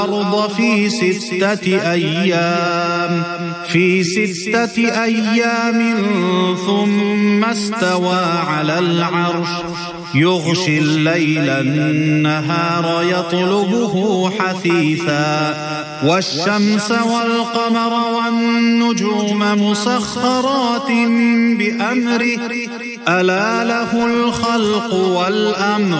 الأرض في 6 أيام ثم استوى على العرش يغشي الليل النهار يطلبه حثيثا والشمس والقمر والنجوم مسخرات بأمره ألا له الخلق والأمر